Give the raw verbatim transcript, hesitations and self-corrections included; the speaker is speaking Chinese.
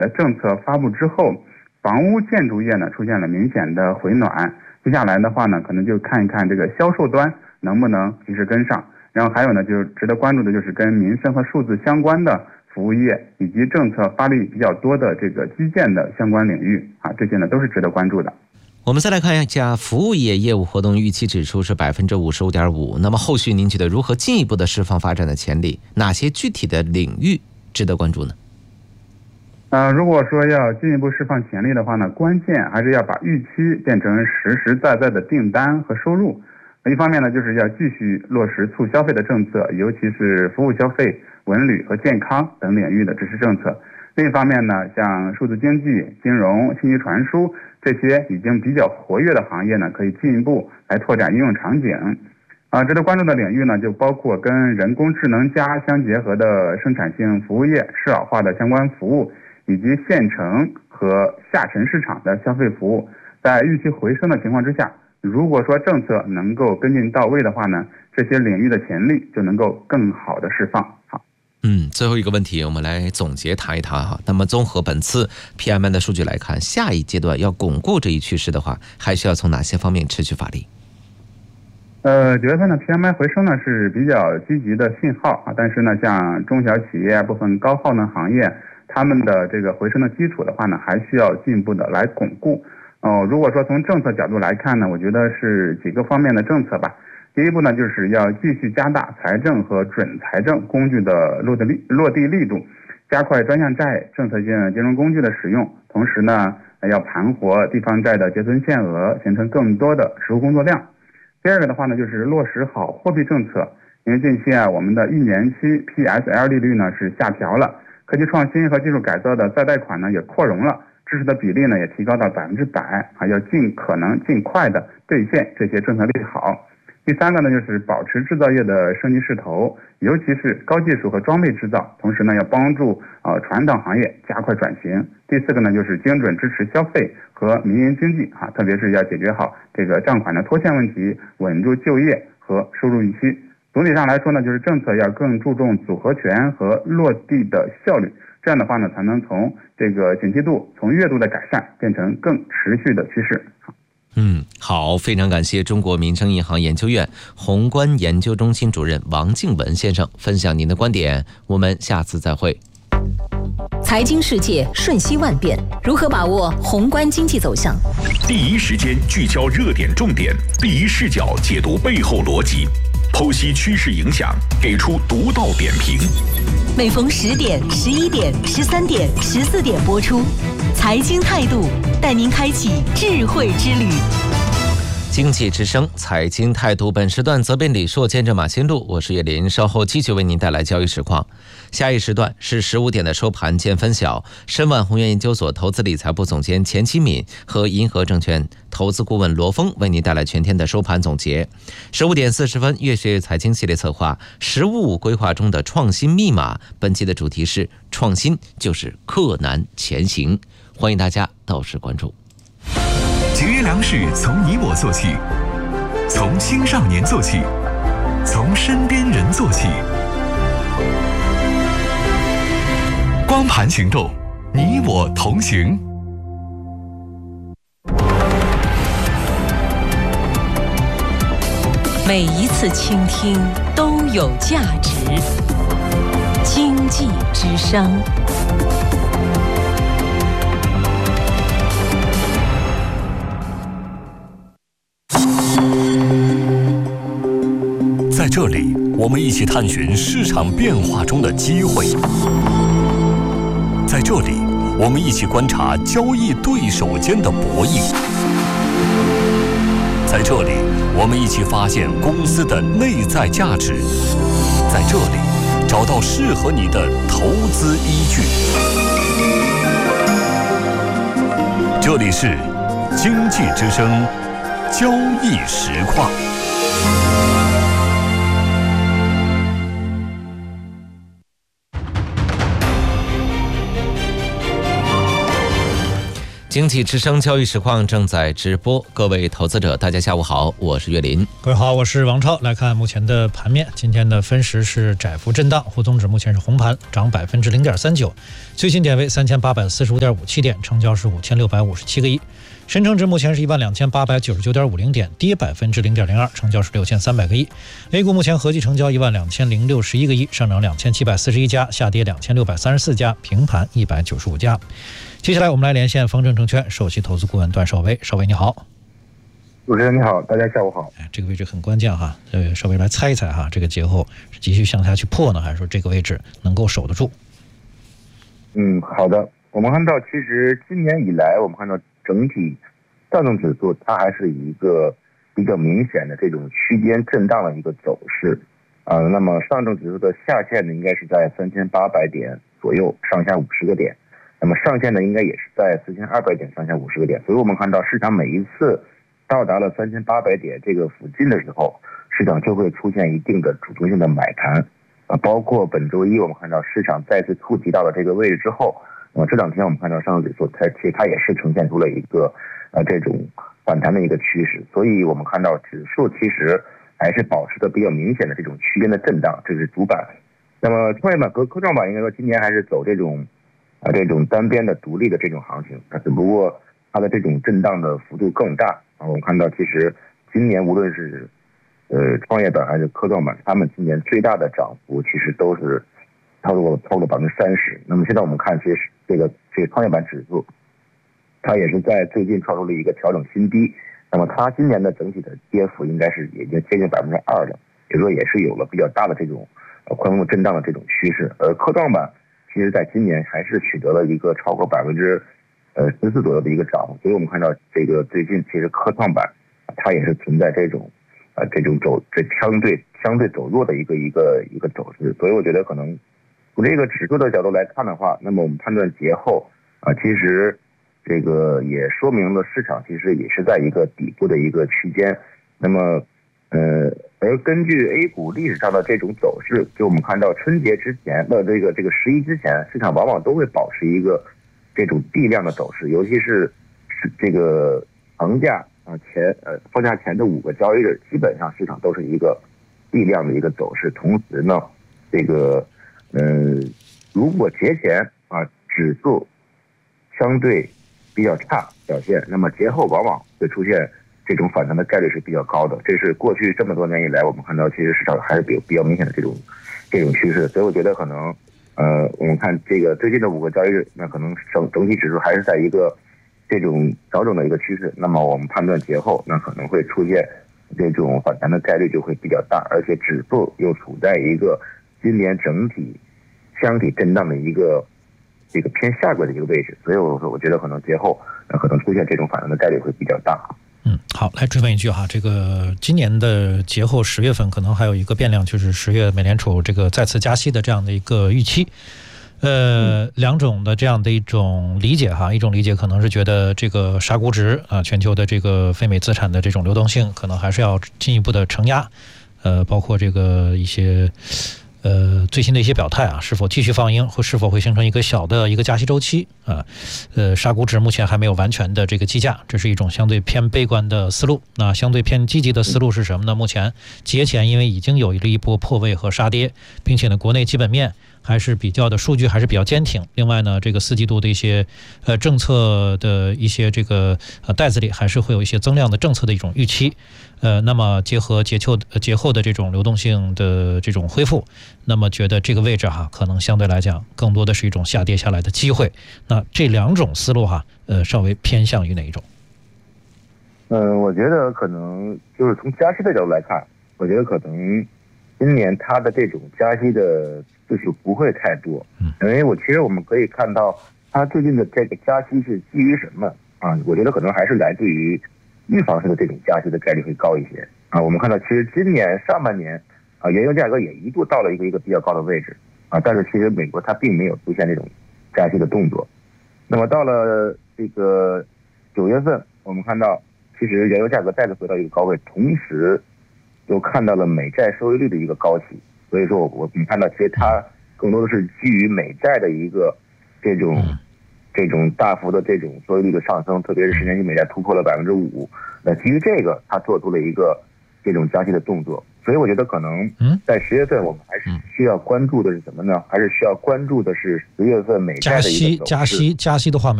的政策发布之后，房屋建筑业呢出现了明显的回暖。接下来的话呢，可能就看一看这个销售端能不能及时跟上。然后还有呢，就是值得关注的就是跟民生和数字相关的服务业，以及政策发力比较多的这个基建的相关领域啊，这些呢都是值得关注的。 我们再来看一下服务业业务活动预期指数是百分之五十五点五。那么后续您觉得如何进一步的释放发展的潜力？哪些具体的领域值得关注呢？ 呃，如果说要进一步释放潜力的话呢，关键还是要把预期变成实实在在的订单和收入。一方面呢，就是要继续落实促消费的政策，尤其是服务消费、文旅和健康等领域的支持政策。另一方面呢，像数字经济、金融、信息传输这些已经比较活跃的行业呢，可以进一步来拓展应用场景。啊，值得关注的领域呢，就包括跟人工智能加相结合的生产性服务业、市场化的相关服务，以及县城和下沉市场的消费服务。在预期回升的情况之下，如果说政策能够跟进到位的话呢，这些领域的潜力就能够更好的释放。好， 嗯，最后一个问题，我们来总结谈一谈哈。那么综合本次 P M I 的数据来看，下一阶段要巩固这一趋势的话，还需要从哪些方面持续发力？ 呃，九月份的 P M I 回升呢是比较积极的信号啊，但是呢，像中小企业部分高耗能行业，他们的这个回升的基础的话呢，还需要进一步的来巩固。哦，如果说从政策角度来看呢，我觉得是几个方面的政策吧。第一步呢，就是要继续加大财政和准财政工具的落地力落地力度，加快专项债政策性金融工具的使用，同时呢，要盘活地方债的结存限额，形成更多的实务工作量。第二个的话呢，就是落实好货币政策，因为近期啊，我们的一年期 P S L 利率呢是下调了，科技创新和技术改造的再贷款呢也扩容了。支持的比例呢也提高到百分之百啊，要尽可能尽快的兑现这些政策利好。第三个呢，就是保持制造业的升级势头，尤其是高技术和装备制造，同时呢要帮助呃传统行业加快转型。第四个呢，就是精准支持消费和民营经济啊，特别是要解决好这个账款的拖欠问题，稳住就业和收入预期。总体上来说呢，就是政策要更注重组合拳和落地的效率。这样的话呢，才能从这个景气度、从月度的改善变成更持续的趋势。 嗯，好，非常感谢中国民生银行研究院宏观研究中心主任王静文先生分享您的观点，我们下次再会。 财经世界瞬息万变，如何把握宏观经济走向？ 第一时间聚焦热点重点，第一视角解读背后逻辑，剖析趋势影响，给出独到点评。 每逢十点、十一点、十三点、十四点播出，财经态度带您开启智慧之旅。 经济之声财经态度，本时段责编李硕，监制马新路，我是叶林，稍后继续为您带来交易实况。下一时段是十五点的收盘见分晓，申万宏源研究所投资理财部总监钱其敏和银河证券投资顾问罗峰为您带来全天的收盘总结。十五点四十分，越学越财经系列策划“十五五”规划中的创新密码，本期的主题是创新就是克难前行，欢迎大家到时关注。 节约粮食从你我做起，从青少年做起，从身边人做起。光盘行动，你我同行。 每一次倾听都有价值。经济之声。 在这里，我们一起探寻市场变化中的机会。在这里，我们一起观察交易对手间的博弈。在这里，我们一起发现公司的内在价值。在这里，找到适合你的投资依据。这里是经济之声交易实况。 经济之声交易实况正在直播，各位投资者，大家下午好，我是岳林。 各位好，我是王超。来看目前的盘面，今天的分时是窄幅震荡，沪综指目前是红盘，涨百分之零点三九，最新点位三千八百四十五点五七点，成交是五千六百五十七个亿。深成指目前是一万两千八百九十九点五零点，跌百分之零点零二，成交是六千三百个亿。A 股目前合计成交一万两千零六十一个亿，上涨两千七百四十一家，下跌两千六百三十四家，平盘一百九十五家。接下来我们来连线丰盛证券首席投资顾问段绍威，绍威你好。 主持人你好，大家下午好。 哎，这个位置很关键哈，呃，稍微来猜一猜哈，这个节后是继续向下去破呢，还是说这个位置能够守得住？ 嗯，好的。我们看到，其实今年以来，我们看到整体上证指数它还是一个比较明显的这种区间震荡的一个走势。呃，那么上证指数的下限呢，应该是在三千八百点左右，上下五十个点。那么上限呢，应该也是在四千二百点，上下五十个点。所以我们看到市场每一次到达了三千八百点这个附近的时候，市场就会出现一定的主动性的买盘。啊，包括本周一我们看到市场再次触及到了这个位置之后，那么这两天我们看到上证指数它其实它也是呈现出了一个呃这种反弹的一个趋势。所以我们看到指数其实还是保持着比较明显的这种区间的震荡，这是主板。那么创业板和科创板应该说今年还是走这种啊，这种单边的独立的这种行情，只不过它的这种震荡的幅度更大啊。我们看到，其实今年无论是呃创业板还是科创板，他们今年最大的涨幅其实都是超过超过百分之三十。那么现在我们看，其实这个这个创业板指数，它也是在最近创出了一个调整新低。那么它今年的整体的跌幅应该是已经接近百分之二了，也就是说也是有了比较大的这种呃宽幅震荡的这种趋势。而科创板其实在今年还是取得了一个超过百分之呃十四左右的一个涨幅，所以我们看到这个最近其实科创板它也是存在这种呃这种走这相对相对走弱的一个一个一个走势，所以我觉得可能从这个指数的角度来看的话，那么我们判断节后啊、呃，其实这个也说明了市场其实也是在一个底部的一个区间，那么呃。而根据 A 股历史上的这种走势，就我们看到春节之前的这个这个十一之前，市场往往都会保持一个这种地量的走势，尤其是这个长假啊前呃放假前的五个交易日，基本上市场都是一个地量的一个走势。同时呢，这个呃如果节前啊指数相对比较差表现，那么节后往往会出现这种反弹的概率是比较高的，这是过去这么多年以来我们看到其实市场还是比比较明显的这种这种趋势。所以我觉得可能呃我们看这个最近的五个交易日，那可能整整体指数还是在一个这种调整的一个趋势，那么我们判断节后那可能会出现这种反弹的概率就会比较大，而且指数又处在一个今年整体箱体震荡的一个这个偏下轨的一个位置，所以我说我觉得可能节后那可能出现这种反弹的概率会比较大。 嗯，好，来追问一句哈，这个今年的节后十月份可能还有一个变量，就是十月美联储这个再次加息的这样的一个预期。呃，两种的这样的一种理解哈，一种理解可能是觉得这个杀估值啊，全球的这个非美资产的这种流动性可能还是要进一步的承压，呃，包括这个一些。呃，最新的一些表态啊，是否继续放鹰，或是否会形成一个小的一个加息周期啊？呃，杀估值目前还没有完全的这个计价，这是一种相对偏悲观的思路。那相对偏积极的思路是什么呢？目前节前因为已经有了一波破位和杀跌，并且呢，国内基本面还是比较的数据还是比较坚挺。另外呢，这个四季度的一些呃政策的一些这个呃袋子里还是会有一些增量的政策的一种预期。呃，那么结合节后节后的这种流动性的这种恢复，那么觉得这个位置哈，可能相对来讲更多的是一种下跌下来的机会。那这两种思路哈，呃，稍微偏向于哪一种？ 嗯，我觉得可能就是从加息的角度来看，我觉得可能今年它的这种加息的次数不会太多。嗯，因为我其实我们可以看到，它最近的这个加息是基于什么啊？我觉得可能还是来自于预防式的这种加息的概率会高一些啊。我们看到，其实今年上半年啊，原油价格也一度到了一个一个比较高的位置啊，但是其实美国它并没有出现这种加息的动作。那么到了这个九月份，我们看到其实原油价格再次回到一个高位，同时又看到了美债收益率的一个高企，所以说我我们看到其实它更多的是基于美债的一个这种这种大幅的这种收益率的上升，特别是十年期美债突破了百分之五，那基于这个，它做出了一个这种加息的动作。所以我觉得可能在十月份我们还是需要关注的是什么呢？还是需要关注的是十月份美债的一个走势。 加息加息加息的话，美